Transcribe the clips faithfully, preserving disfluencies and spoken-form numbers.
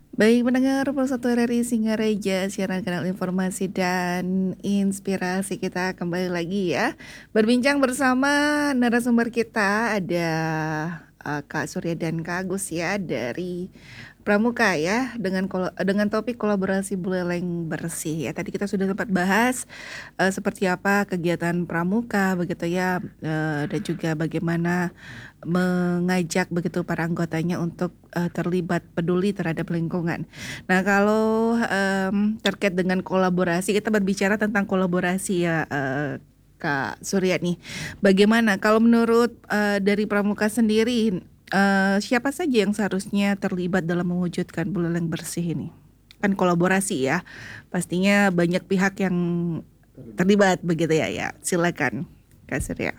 Baik pendengar Pulsa satu R R I Singareja, siaran kanal informasi dan inspirasi, kita kembali lagi ya, berbincang bersama narasumber kita ada, eee, Kak Surya dan Kak Agus ya dari Pramuka ya, dengan kolo dengan topik kolaborasi Buleleng Bersih ya. Tadi kita sudah sempat bahas, eee, seperti apa kegiatan Pramuka begitu ya, eee, dan juga bagaimana mengajak begitu para anggotanya untuk, eee, terlibat peduli terhadap lingkungan. Nah kalau, mmm, terkait dengan kolaborasi, kita berbicara tentang kolaborasi ya, eee, Kak Surya nih. Bagaimana kalau menurut, eee, dari Pramuka sendiri, eee, siapa saja yang seharusnya terlibat dalam mewujudkan Buleleng Bersih ini? Kan kolaborasi ya, pastinya banyak pihak yang terlibat begitu ya ya, silakan Kak Surya.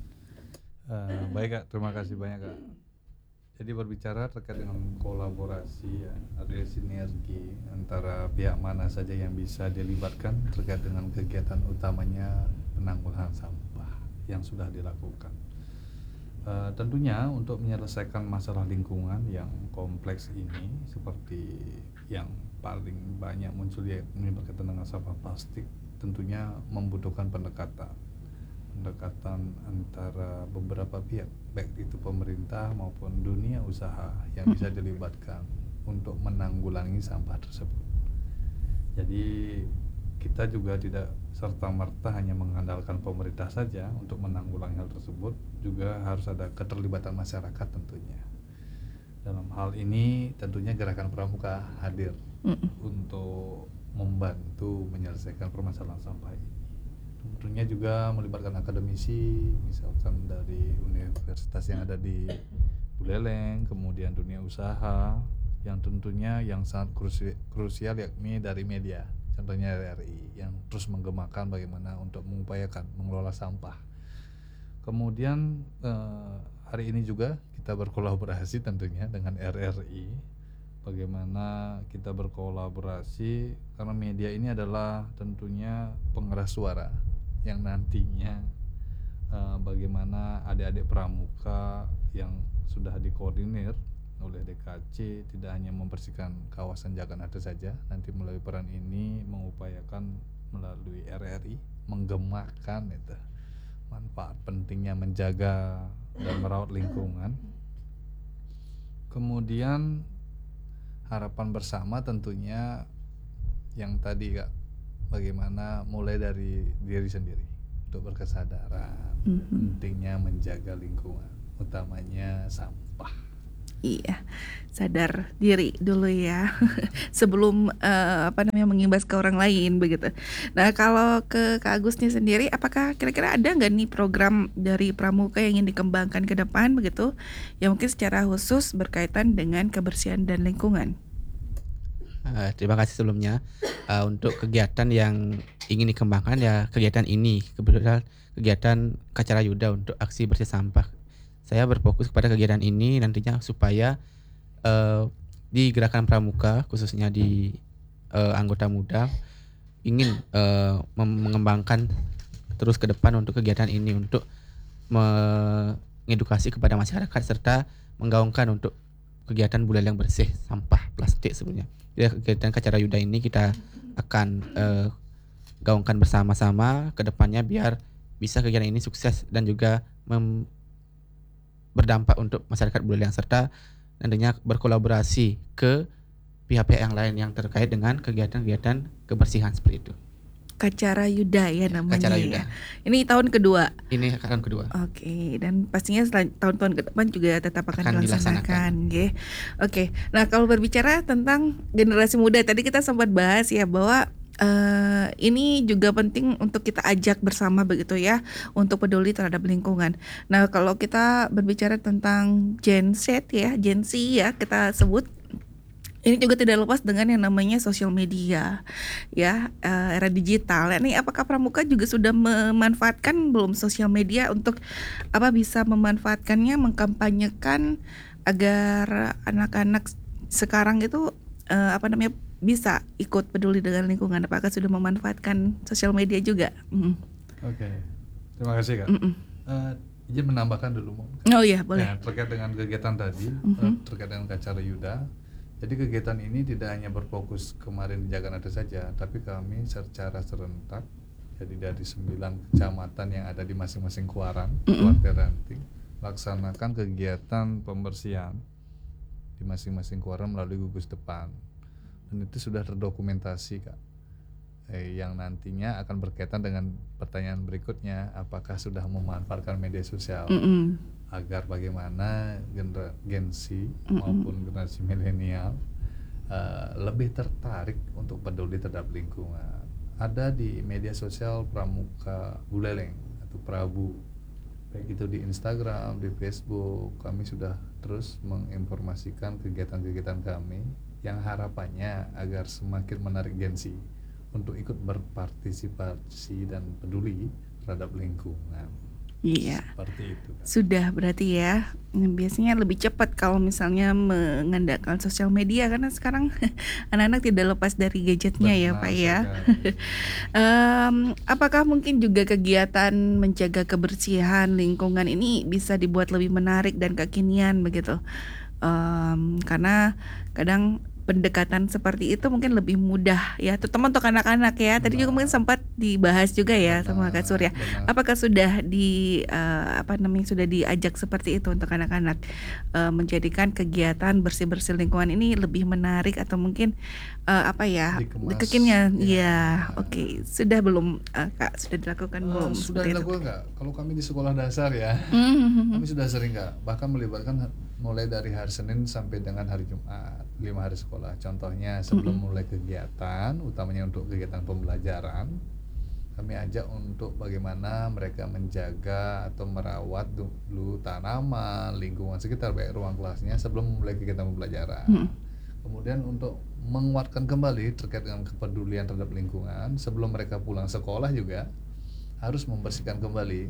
Uh, baik Kak, terima kasih banyak Kak. Jadi berbicara terkait dengan kolaborasi ya, ada sinergi antara pihak mana saja yang bisa dilibatkan terkait dengan kegiatan utamanya penanggulangan sampah yang sudah dilakukan. Uh, tentunya untuk menyelesaikan masalah lingkungan yang kompleks ini, seperti yang paling banyak muncul ya ini berkaitan dengan sampah plastik, tentunya membutuhkan pendekatan pendekatan antara beberapa pihak, baik itu pemerintah maupun dunia usaha yang bisa dilibatkan untuk menanggulangi sampah tersebut. Jadi kita juga tidak serta-merta hanya mengandalkan pemerintah saja untuk menanggulangi hal tersebut, juga harus ada keterlibatan masyarakat tentunya. Dalam hal ini tentunya Gerakan Pramuka hadir mm. untuk membantu menyelesaikan permasalahan sampah ini. Tentunya juga melibatkan akademisi, misalkan dari universitas yang ada di Buleleng, kemudian dunia usaha, yang tentunya yang sangat krusial yakni dari media, contohnya R R I yang terus menggemakan bagaimana untuk mengupayakan mengelola sampah. Kemudian eh, hari ini juga kita berkolaborasi tentunya dengan R R I, bagaimana kita berkolaborasi karena media ini adalah tentunya pengeras suara yang nantinya uh, bagaimana adik-adik pramuka yang sudah dikoordinir oleh D K C tidak hanya membersihkan kawasan Jaganata saja, nanti melalui peran ini mengupayakan melalui R R I menggemakan itu manfaat pentingnya menjaga dan merawat lingkungan. Kemudian harapan bersama tentunya yang tadi Kak, bagaimana mulai dari diri sendiri untuk berkesadaran mm-hmm. pentingnya menjaga lingkungan, utamanya sampah. Iya, sadar diri dulu ya sebelum uh, apa namanya mengimbas ke orang lain begitu. Nah kalau ke Kak Agusnya sendiri, apakah kira-kira ada nggak nih program dari Pramuka yang ingin dikembangkan ke depan begitu, yang mungkin secara khusus berkaitan dengan kebersihan dan lingkungan? Uh, terima kasih sebelumnya uh, untuk kegiatan yang ingin dikembangkan ya kegiatan ini, kebetulan kegiatan Kacara Yuda untuk aksi bersih sampah. Saya berfokus kepada kegiatan ini nantinya supaya uh, di Gerakan Pramuka khususnya di uh, anggota muda ingin uh, mengembangkan terus ke depan untuk kegiatan ini untuk mengedukasi kepada masyarakat serta menggaungkan untuk kegiatan Buleleng bersih sampah plastik sebenarnya. Jadi kegiatan Kacara Yuda ini kita akan uh, gaungkan bersama-sama ke depannya biar bisa kegiatan ini sukses dan juga mem- berdampak untuk masyarakat Buleleng serta nantinya berkolaborasi ke pihak-pihak yang lain yang terkait dengan kegiatan-kegiatan kebersihan seperti itu. Kacara Yuda ya namanya. Kacara Yuda. Ya. Ini tahun kedua. Ini tahun kedua. Oke, dan pastinya setelah tahun-tahun ke depan juga tetap akan, akan dilaksanakan, okay. Oke. Nah, kalau berbicara tentang generasi muda, tadi kita sempat bahas ya bahwa Uh, ini juga penting untuk kita ajak bersama begitu ya, untuk peduli terhadap lingkungan. Nah, kalau kita berbicara tentang Gen Z ya, Gen Z ya kita sebut, ini juga tidak lepas dengan yang namanya sosial media, ya uh, era digital. Ini apakah Pramuka juga sudah memanfaatkan belum sosial media untuk apa bisa memanfaatkannya, mengkampanyekan agar anak-anak sekarang itu uh, apa namanya bisa ikut peduli dengan lingkungan? Apakah sudah memanfaatkan sosial media juga? Mm. Oke, okay. Terima kasih Kak. Uh, izin menambahkan dulu. Oh iya boleh. Ya, terkait dengan kegiatan tadi, mm-hmm. uh, terkait dengan Kacara Yuda. Jadi kegiatan ini tidak hanya berfokus kemarin di Jaganada saja, tapi kami secara serentak, jadi dari sembilan kecamatan yang ada di masing-masing kuaran, Kuartir Ranting, laksanakan kegiatan pembersihan di masing-masing kuaran melalui gugus depan. Dan itu sudah terdokumentasi, Kak. Eh, yang nantinya akan berkaitan dengan pertanyaan berikutnya, apakah sudah memanfaatkan media sosial Mm-mm. agar bagaimana genera- Gen Z Mm-mm. maupun generasi milenial uh, lebih tertarik untuk peduli terhadap lingkungan. Ada di media sosial Pramuka Buleleng atau Prabu, baik itu di Instagram, di Facebook, kami sudah terus menginformasikan kegiatan-kegiatan kami yang harapannya agar semakin menarik Gen Z untuk ikut berpartisipasi dan peduli terhadap lingkungan. Iya. Seperti itu, Kak. Sudah berarti ya. Biasanya lebih cepat kalau misalnya mengandalkan sosial media karena sekarang anak-anak tidak lepas dari gadgetnya ya Benar Pak ya. sekali. Em, apakah mungkin juga kegiatan menjaga kebersihan lingkungan ini bisa dibuat lebih menarik dan kekinian begitu? Em, karena kadang pendekatan seperti itu mungkin lebih mudah ya, terutama untuk anak-anak ya. Tadi juga mungkin Benar. sempat dibahas juga ya sama Kak Benar, Surya. benar. Apakah sudah di eh, apa namanya sudah diajak seperti itu untuk anak-anak eh, menjadikan kegiatan bersih-bersih lingkungan ini lebih menarik atau mungkin eh, apa ya Dikemas. kekinian? Ya. Ya, oke. Sudah belum eh, Kak? Sudah dilakukan Eh, belum sudah seperti itu? dilakukan nggak? Kalau kami di sekolah dasar ya, Mhm. kami sudah sering nggak, bahkan melibatkan ha- mulai dari hari Senin sampai dengan hari Jumat, lima hari sekolah. Contohnya sebelum mulai kegiatan, utamanya untuk kegiatan pembelajaran, kami ajak untuk bagaimana mereka menjaga atau merawat dulu tanaman, lingkungan sekitar, baik ruang kelasnya sebelum mulai kegiatan pembelajaran. Mhm. Kemudian untuk menguatkan kembali terkait dengan kepedulian terhadap lingkungan, sebelum mereka pulang sekolah juga harus membersihkan kembali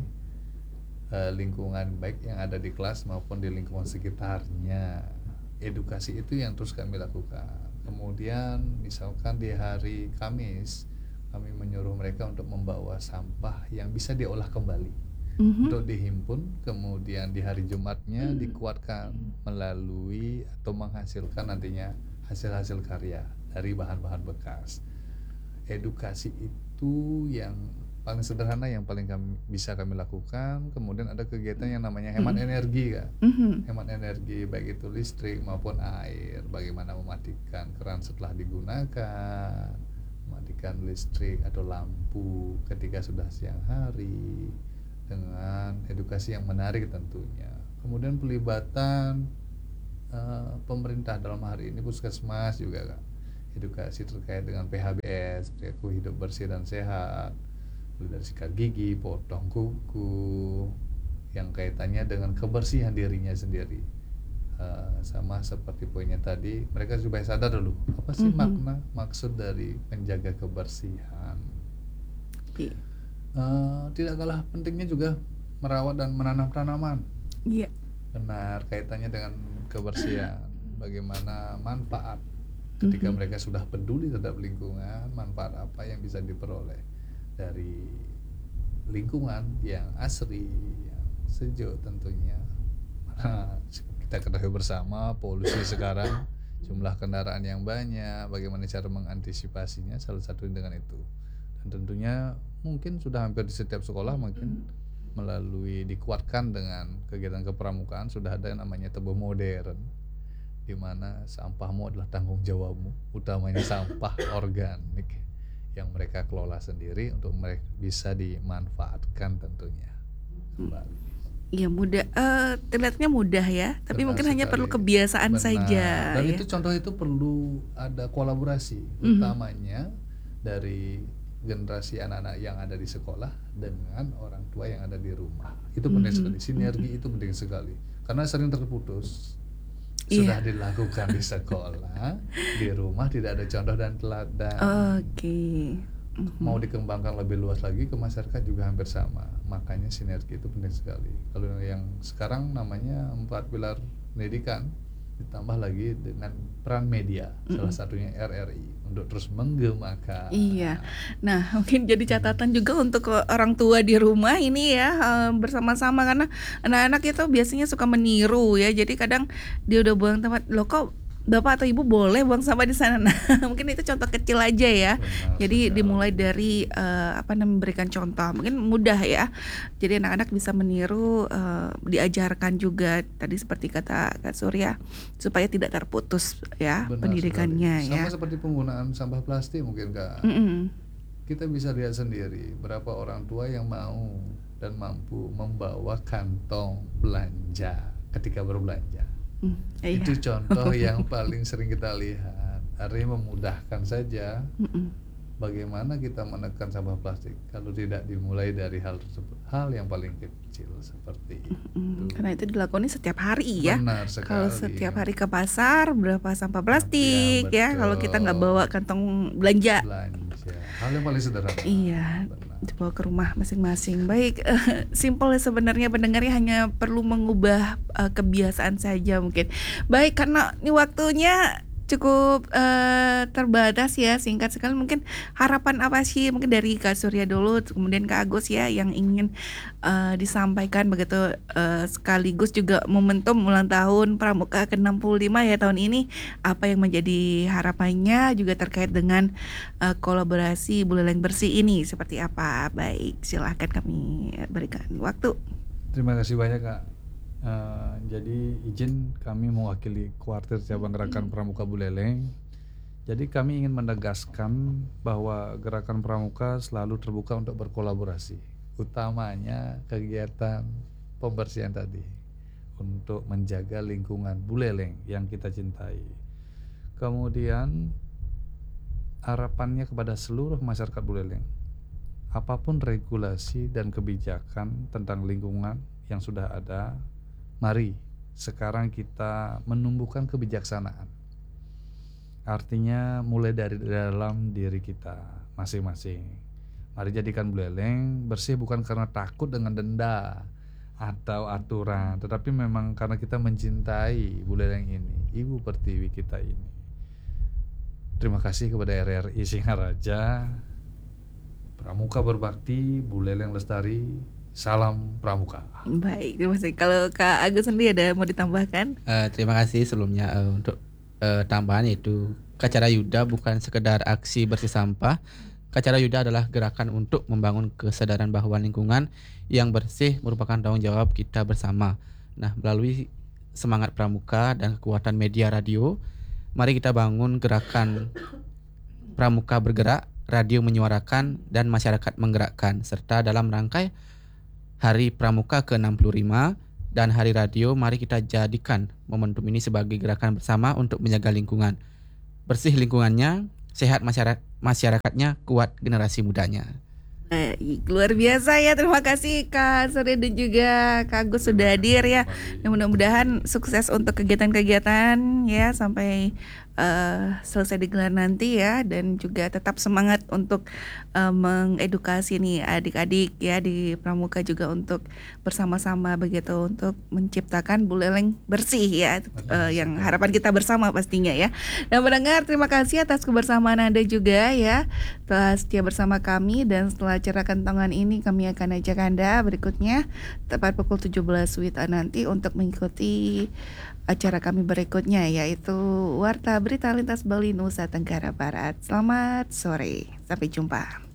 eh, lingkungan baik yang ada di kelas maupun di lingkungan sekitarnya. Edukasi itu yang terus kami lakukan. Kemudian misalkan di hari Kamis kami menyuruh mereka untuk membawa sampah yang bisa diolah kembali Mhm. untuk dihimpun, kemudian di hari Jumatnya dikuatkan melalui atau menghasilkan nantinya hasil-hasil karya dari bahan-bahan bekas. Edukasi itu yang paling sederhana yang paling kami bisa kami lakukan. Kemudian ada kegiatan yang namanya hemat energi, Kak. Mhm. Hemat energi baik itu listrik maupun air, bagaimana mematikan keran setelah digunakan, mematikan listrik atau lampu ketika sudah siang hari, dengan edukasi yang menarik tentunya. Kemudian pelibatan eh, pemerintah dalam hari ini puskesmas juga, Kak. Edukasi terkait dengan P H B S, perilaku hidup bersih dan sehat, mulai dari sikat gigi, potong kuku, yang kaitannya dengan kebersihan dirinya sendiri. Eh, sama seperti poinnya tadi, mereka supaya sadar dulu apa sih Mhm. makna maksud dari menjaga kebersihan. Iya. Eh, tidak kalah pentingnya juga merawat dan menanam tanaman. Iya. Benar, kaitannya dengan kebersihan. Bagaimana manfaat ketika Mhm. mereka sudah peduli terhadap lingkungan, manfaat apa yang bisa diperoleh dari lingkungan yang asri, yang sejuk tentunya. Nah, kita ketahui bersama polusi sekarang, jumlah kendaraan yang banyak, bagaimana cara mengantisipasinya, salah satunya dengan itu. Dan tentunya mungkin sudah hampir di setiap sekolah mungkin melalui dikuatkan dengan kegiatan kepramukaan sudah ada yang namanya tebu modern, di mana sampahmu adalah tanggung jawabmu, utamanya sampah organik yang mereka kelola sendiri untuk mereka bisa dimanfaatkan tentunya kembali. Iya mudah, eh terlihatnya mudah ya, tapi Benar mungkin hanya sekali. perlu kebiasaan Benar. saja. Dan ya. itu contoh itu perlu ada kolaborasi, Mhm. utamanya dari generasi anak-anak yang ada di sekolah dengan orang tua yang ada di rumah. Itu penting Mhm. sekali. Sinergi itu penting sekali. Karena sering terputus. Iya. Sudah dilakukan di sekolah, di rumah tidak ada contoh dan teladan. Oke. Mhm. Mau dikembangkan lebih luas lagi ke masyarakat juga hampir sama. Makanya sinergi itu penting sekali. Kalau yang sekarang namanya empat pilar pendidikan, ditambah lagi dengan peran media, salah satunya R R I untuk terus menggemakan. Iya. Nah, mungkin jadi catatan juga untuk ke orang tua di rumah ini ya, eh, bersama-sama karena anak-anak itu biasanya suka meniru ya. Jadi kadang dia udah buang tempat, loh kok Bapak atau Ibu boleh buang sampah di sana. Nah, mungkin itu contoh kecil aja ya. Benar Jadi sekali. dimulai dari eh, apa namanya memberikan contoh. Mungkin mudah ya. Jadi anak-anak bisa meniru, eh, diajarkan juga tadi seperti kata Kak Surya supaya tidak terputus ya Benar pendidikannya sekali. ya. Sama seperti penggunaan sampah plastik mungkin Kak. Mm-mm. Kita bisa lihat sendiri berapa orang tua yang mau dan mampu membawa kantong belanja ketika berbelanja. Mm, iya. Itu contoh yang paling sering kita lihat. Artinya memudahkan saja. Mm-mm. Bagaimana kita menekan sampah plastik kalau tidak dimulai dari hal tersebut, hal yang paling kecil seperti itu. Mm, karena itu dilakoni setiap hari ya. Benar sekali. Kalau setiap hari ke pasar berapa sampah plastik Ya, ya. Kalau kita nggak betul. bawa kantong belanja. Belanja, hal yang paling sederhana. Iya, Benar. dibawa ke rumah masing-masing. Baik, eh, simpel ya sebenarnya pendengarnya hanya perlu mengubah eh, kebiasaan saja mungkin. Baik, karena ini waktunya cukup eh, terbatas ya, singkat sekali. Mungkin harapan apa sih mungkin dari Kak Surya dulu, kemudian Kak Agus ya yang ingin eh, disampaikan begitu, eh, sekaligus juga momentum ulang tahun Pramuka ke enam puluh lima ya tahun ini. Apa yang menjadi harapannya juga terkait dengan eh, kolaborasi Buleleng Bersih ini seperti apa? Baik, silahkan kami berikan waktu. Terima kasih banyak Kak. Eh, jadi izin kami mewakili kuartir cabang gerakan Pramuka Buleleng. Jadi kami ingin menegaskan bahwa gerakan Pramuka selalu terbuka untuk berkolaborasi, utamanya kegiatan pembersihan tadi untuk menjaga lingkungan Buleleng yang kita cintai. Kemudian harapannya kepada seluruh masyarakat Buleleng, apapun regulasi dan kebijakan tentang lingkungan yang sudah ada, mari sekarang kita menumbuhkan kebijaksanaan. Artinya mulai dari dalam diri kita masing-masing. Mari jadikan Buleleng bersih bukan karena takut dengan denda atau aturan, tetapi memang karena kita mencintai Buleleng ini, Ibu Pertiwi kita ini. Terima kasih kepada R R I Singaraja, Pramuka Berbakti, Buleleng Lestari. Salam Pramuka. Baik, terima kasih. Kalau Kak Agus sendiri ada mau ditambahkan? Eh, terima kasih sebelumnya eh, untuk eh, tambahan, yaitu Kacara Yuda bukan sekedar aksi bersih sampah. Kacara Yuda adalah gerakan untuk membangun kesadaran bahwa lingkungan yang bersih merupakan tanggung jawab kita bersama. Nah, melalui semangat Pramuka dan kekuatan media radio, mari kita bangun gerakan Pramuka bergerak, radio menyuarakan, dan masyarakat menggerakkan. Serta dalam rangkai Hari Pramuka ke enam puluh lima dan Hari Radio, mari kita jadikan momentum ini sebagai gerakan bersama untuk menjaga lingkungan. Bersih lingkungannya, sehat masyarakat masyarakatnya, kuat generasi mudanya. Baik, luar biasa ya. Terima kasih Kak Surya dan juga Kak Agus sudah hadir ya. Dan mudah-mudahan sukses untuk kegiatan-kegiatan ya sampai uh, selesai digelar nanti ya, dan juga tetap semangat untuk uh, mengedukasi nih adik-adik ya di Pramuka juga untuk bersama-sama begitu untuk menciptakan Buleleng bersih ya, uh, yang harapan kita bersama pastinya ya. Dan mendengar, terima kasih atas kebersamaan Anda juga ya, telah setia bersama kami. Dan setelah acara kentongan ini kami akan ajak Anda berikutnya tepat pukul tujuh belas W I T A nanti untuk mengikuti acara kami berikutnya, yaitu Warta Berita Lintas Bali Nusa Tenggara Barat. Selamat sore, sampai jumpa.